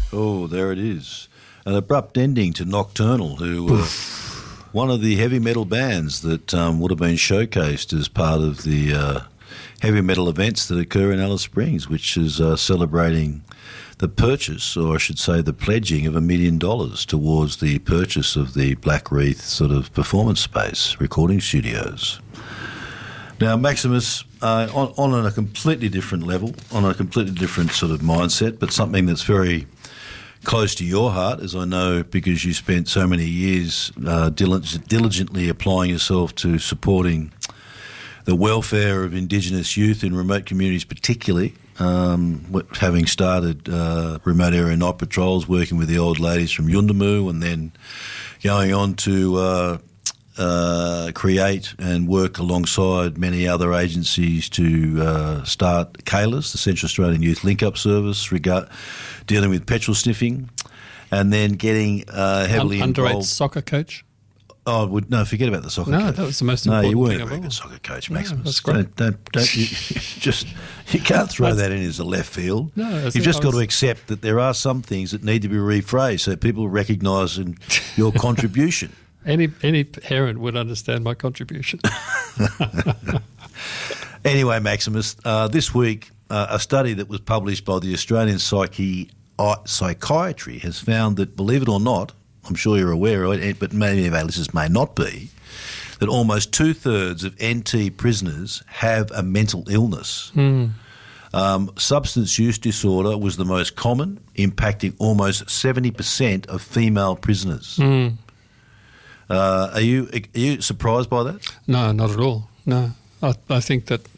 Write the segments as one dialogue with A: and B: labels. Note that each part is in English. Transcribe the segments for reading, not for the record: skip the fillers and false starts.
A: Oh, there it is. An abrupt ending to Nocturnal, who were one of the heavy metal bands that would have been showcased as part of the heavy metal events that occur in Alice Springs, which is celebrating the purchase, or I should say the pledging of $1 million towards the purchase of the Black Reef sort of performance space, recording studios. Now, Maximus, on a completely different level, on a completely different sort of mindset, but something that's very close to your heart, as I know, because you spent so many years diligently applying yourself to supporting the welfare of Indigenous youth in remote communities particularly, having started remote area night patrols, working with the old ladies from Yuendamu, and then going on to create and work alongside many other agencies to start CALIS, the Central Australian Youth Link-Up Service, dealing with petrol sniffing, and then getting heavily
B: underage
A: involved.
B: soccer coach.
A: Oh, no, forget about the soccer coach.
B: No, that was the most important
A: thing. No, you weren't
B: thing
A: a
B: of
A: very
B: all.
A: good soccer coach, Maximus.
B: That's great.
A: Don't you can't throw that in as a left field.
B: No,
A: You've just got to accept that there are some things that need to be rephrased so people recognise your contribution.
B: Any parent would understand my contribution.
A: Anyway, Maximus, this week a study that was published by the Australian Psychiatry has found that, believe it or not, I'm sure you're aware of it, but many of our listeners may not be, that almost 2/3 of NT prisoners have a mental illness. Substance use disorder was the most common, impacting almost 70% of female prisoners. Are you surprised by that?
B: No, not at all. No, I think that,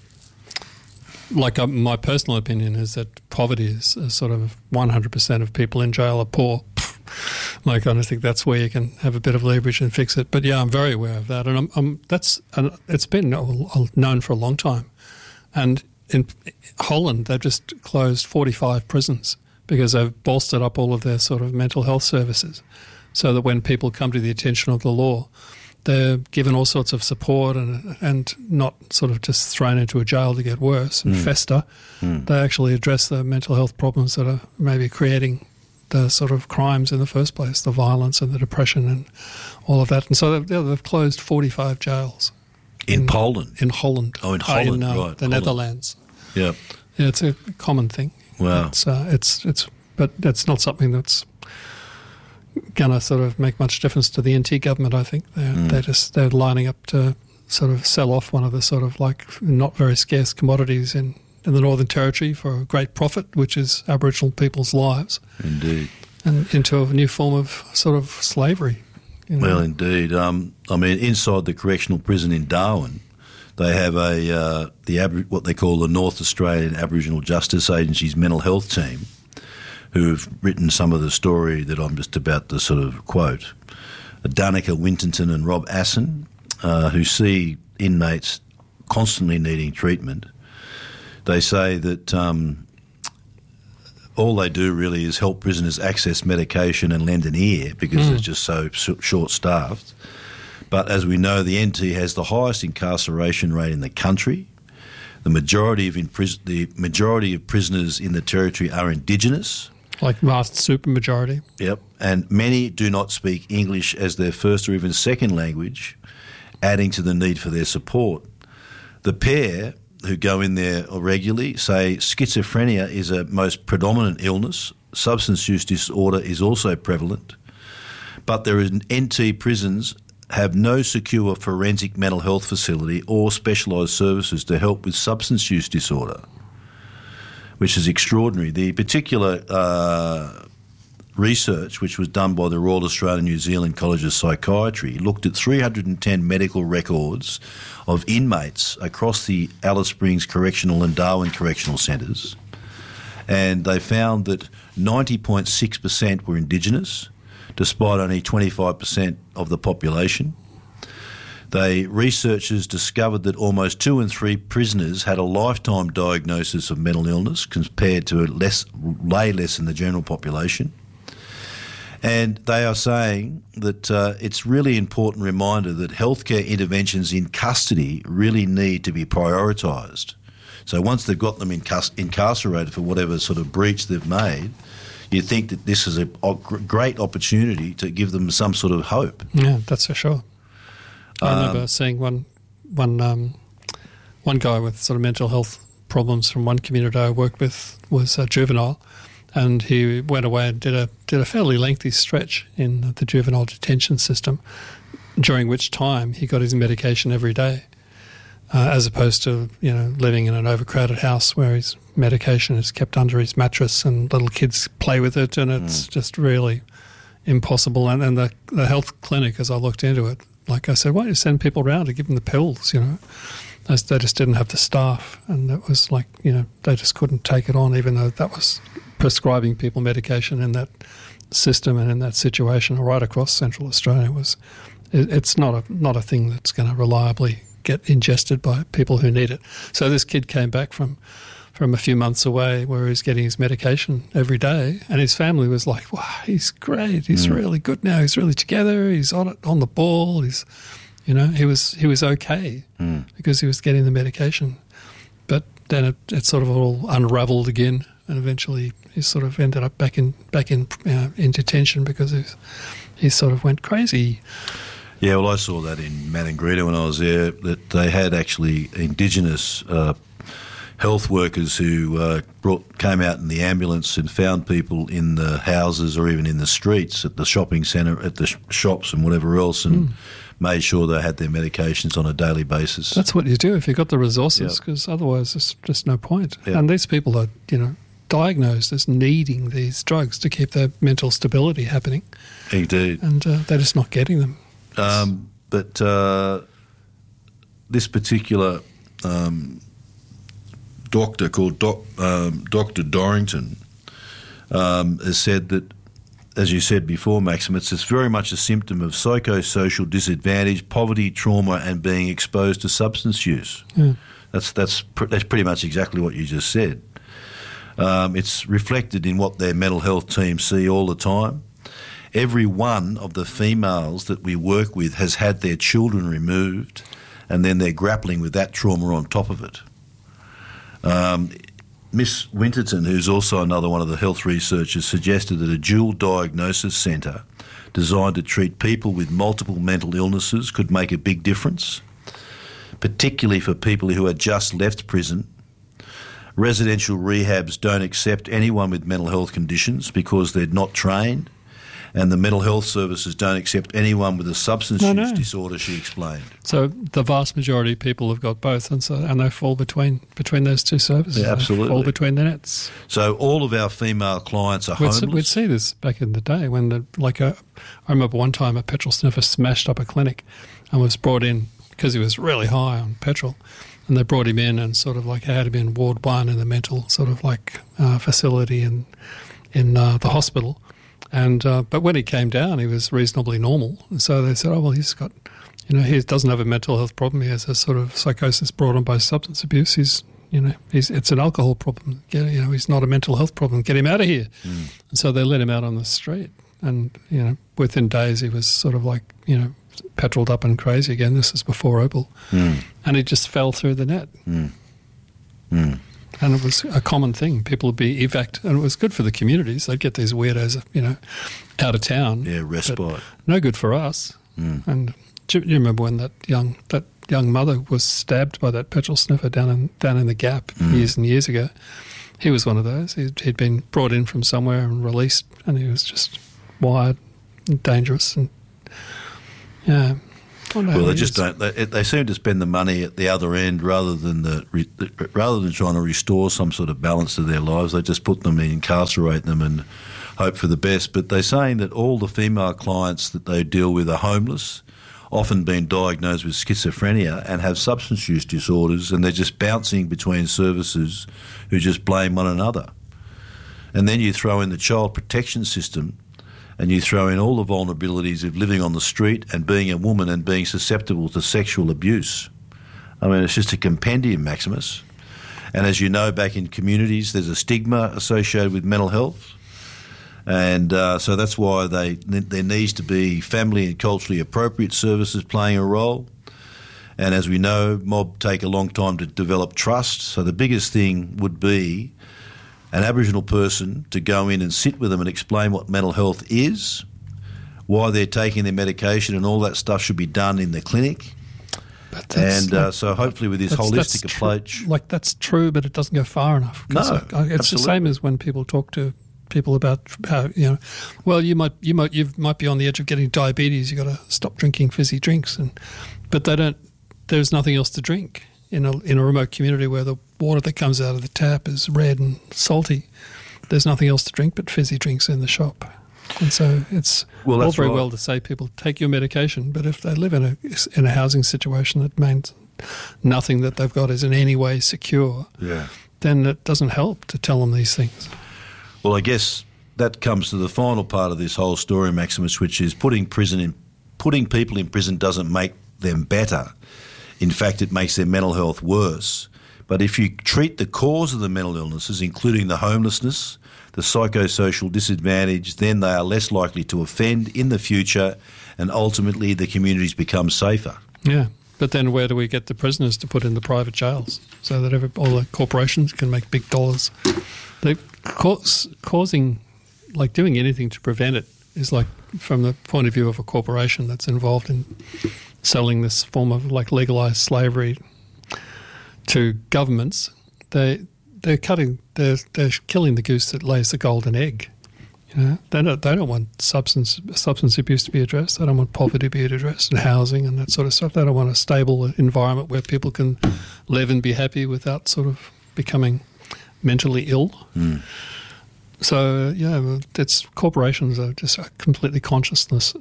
B: my personal opinion is that poverty is sort of 100% of people in jail are poor. I kind of think that's where you can have a bit of leverage and fix it. But yeah, I'm very aware of that, and it's been known for a long time. And in Holland, they've just closed 45 prisons because they've bolstered up all of their sort of mental health services, so that when people come to the attention of the law, they're given all sorts of support and not sort of just thrown into a jail to get worse and fester. They actually address the mental health problems that are maybe creating the sort of crimes in the first place, the violence and the depression and all of that. And so they've closed 45 jails.
A: In Poland?
B: In Holland.
A: Oh, in Holland, right.
B: The
A: Holland.
B: Netherlands.
A: Yeah.
B: Yeah, it's a common thing.
A: Wow.
B: But that's not something that's going to sort of make much difference to the NT government, I think. They're lining up to sort of sell off one of the sort of not very scarce commodities in the Northern Territory for a great profit, which is Aboriginal people's lives.
A: Indeed.
B: And into a new form of sort of slavery.
A: Well, indeed. Inside the correctional prison in Darwin, they have what they call the North Australian Aboriginal Justice Agency's mental health team, who have written some of the story that I'm just about to sort of quote. Danica Winterton and Rob Asson, who see inmates constantly needing treatment. They say that all they do really is help prisoners access medication and lend an ear because they're just so short-staffed. But as we know, the NT has the highest incarceration rate in the country. The majority of prisoners in the Territory are Indigenous.
B: Like vast supermajority.
A: Yep. And many do not speak English as their first or even second language, adding to the need for their support. The pair who go in there regularly say schizophrenia is a most predominant illness. Substance use disorder is also prevalent. But there is NT prisons have no secure forensic mental health facility or specialised services to help with substance use disorder, which is extraordinary. The particular research, which was done by the Royal Australian New Zealand College of Psychiatry, looked at 310 medical records of inmates across the Alice Springs Correctional and Darwin Correctional Centres, and they found that 90.6% were Indigenous, despite only 25% of the population. Researchers discovered that almost 2 in 3 prisoners had a lifetime diagnosis of mental illness compared to way less in the general population. And they are saying that it's really important reminder that healthcare interventions in custody really need to be prioritised. So once they've got them incarcerated for whatever sort of breach they've made, you think that this is a great opportunity to give them some sort of hope.
B: Yeah, that's for sure. I remember seeing one guy with sort of mental health problems from one community I worked with was a juvenile, and he went away and did a fairly lengthy stretch in the juvenile detention system, during which time he got his medication every day, as opposed to living in an overcrowded house where his medication is kept under his mattress and little kids play with it, and it's just really impossible. And the health clinic, as I looked into it, like I said, why don't you send people around to give them the pills, They just didn't have the staff, and it was like, they just couldn't take it on, even though that was prescribing people medication in that system and in that situation right across Central Australia. It's not a thing that's going to reliably get ingested by people who need it. So this kid came back from a few months away where he's getting his medication every day, and his family was like, wow, he's great, he's really good now, he's really together, he's on the ball, he was okay because he was getting the medication. But then it sort of all unravelled again, and eventually he sort of ended up back in detention because he sort of went crazy.
A: Yeah, well, I saw that in Maningrida when I was there, that they had actually Indigenous health workers who came out in the ambulance and found people in the houses or even in the streets at the shopping centre, at the shops and whatever else, and made sure they had their medications on a daily basis.
B: That's what you do if you've got the resources, because otherwise there's just no point.
A: Yep.
B: And these people are, diagnosed as needing these drugs to keep their mental stability happening.
A: Indeed.
B: And they're just not getting them.
A: But this particular doctor called Dr. Dorrington has said that, as you said before, Maximus, it's very much a symptom of psychosocial disadvantage, poverty, trauma, and being exposed to substance use. Yeah. That's pretty much exactly what you just said. It's reflected in what their mental health team see all the time. Every one of the females that we work with has had their children removed, and then they're grappling with that trauma on top of it. Miss Winterton, who's also another one of the health researchers, suggested that a dual diagnosis centre designed to treat people with multiple mental illnesses could make a big difference, particularly for people who had just left prison. Residential rehabs don't accept anyone with mental health conditions because they're not trained, and the mental health services don't accept anyone with a substance use disorder, she explained.
B: So the vast majority of people have got both, and they fall between those two services.
A: Yeah, absolutely.
B: They fall between the nets.
A: So all of our female clients are homeless.
B: We'd see this back in the day when, I remember one time a petrol sniffer smashed up a clinic and was brought in because he was really high on petrol. And they brought him in and sort of like had him in Ward 1 in the mental sort of like facility in the hospital. And but when he came down, he was reasonably normal. And so they said, oh, well, he's got, he doesn't have a mental health problem. He has a sort of psychosis brought on by substance abuse. It's an alcohol problem. He's not a mental health problem. Get him out of here. And so they let him out on the street. And, within days he was sort of like, petroled up and crazy again. This is before Opal. And he just fell through the net. And it was a common thing. People would be evac'd, and it was good for the communities. They'd get these weirdos, out of town.
A: Yeah, respite.
B: No good for us. And do you remember when that young mother was stabbed by that petrol sniffer down in the Gap years and years ago? He was one of those. He'd been brought in from somewhere and released, and he was just wired and dangerous. And yeah.
A: Well, they just don't. They seem to spend the money at the other end rather than trying to restore some sort of balance to their lives. They just put them in, incarcerate them, and hope for the best. But they're saying that all the female clients that they deal with are homeless, often been diagnosed with schizophrenia and have substance use disorders, and they're just bouncing between services who just blame one another. And then you throw in the child protection system, and you throw in all the vulnerabilities of living on the street and being a woman and being susceptible to sexual abuse. I mean, it's just a compendium, Maximus. And as you know, back in communities, there's a stigma associated with mental health. And so that's why there needs to be family and culturally appropriate services playing a role. And as we know, mob take a long time to develop trust. So the biggest thing would be an Aboriginal person to go in and sit with them and explain what mental health is, why they're taking their medication, and all that stuff should be done in the clinic. And so hopefully with this holistic approach...
B: that's true, but it doesn't go far enough.
A: No,
B: it's
A: absolutely.
B: The same as when people talk to people about how, well, you might be on the edge of getting diabetes, you've got to stop drinking fizzy drinks. But there's nothing else to drink in a remote community where the water that comes out of the tap is red and salty. There's nothing else to drink but fizzy drinks in the shop. And so it's all very well to say people take your medication, but if they live in a housing situation that means nothing that they've got is in any way secure, then it doesn't help to tell them these things.
A: Well, I guess that comes to the final part of this whole story, Maximus, which is putting people in prison doesn't make them better. In fact, it makes their mental health worse. But if you treat the cause of the mental illnesses, including the homelessness, the psychosocial disadvantage, then they are less likely to offend in the future, and ultimately the communities become safer.
B: Yeah, but then where do we get the prisoners to put in the private jails so that all the corporations can make big dollars? They're causing, like doing anything to prevent it is like from the point of view of a corporation that's involved in selling this form of like legalised slavery to governments. They're killing the goose that lays the golden egg. They don't want substance abuse to be addressed. They don't want poverty to be addressed and housing and that sort of stuff. They don't want a stable environment where people can live and be happy without sort of becoming mentally ill. Mm. So it's corporations are just completely conscienceless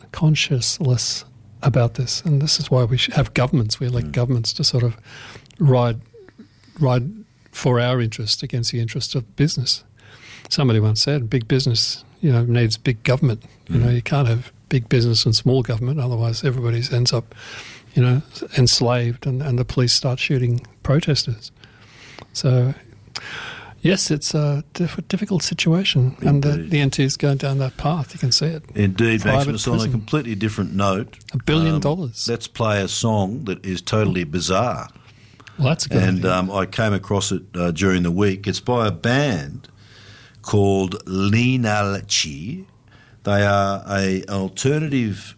B: about this, and this is why we should have governments. We elect governments to sort of ride for our interest against the interest of business. Somebody once said, "Big business, needs big government." You can't have big business and small government, otherwise everybody ends up, enslaved, and the police start shooting protesters. So, yes, it's a difficult situation, and the NT is going down that path. You can see it.
A: Indeed, Maximus. On a completely different note,
B: $1 billion.
A: Let's play a song that is totally bizarre.
B: Well, that's good.
A: And I came across it during the week. It's by a band called Linalchi. They are an alternative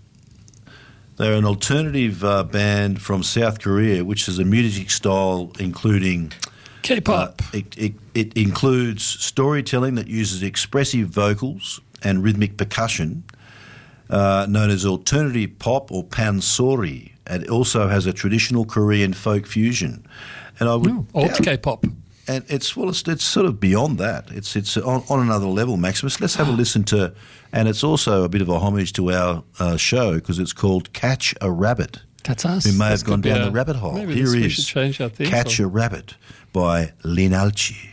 A: band from South Korea, which is a music style including
B: K-pop.
A: It includes storytelling that uses expressive vocals and rhythmic percussion, known as alternative pop or pansori. And it also has a traditional Korean folk fusion. And I would
B: alt K-pop.
A: And it's sort of beyond that. It's on another level, Maximus. Let's have a listen to, and it's also a bit of a homage to our show because it's called Catch a Rabbit.
B: That's us.
A: We may have gone down the rabbit hole.
B: Maybe
A: Here
B: we
A: is
B: should change our theme
A: Catch
B: song.
A: a Rabbit by Linalchi.